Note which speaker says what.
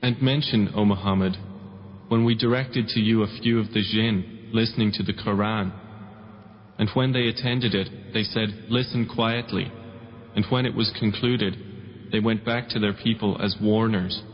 Speaker 1: And mention, O Muhammad, when we directed to you a few of the jinn listening to the Quran. And when they attended it, they said, "Listen quietly." And when it was concluded, they went back to their people as warners.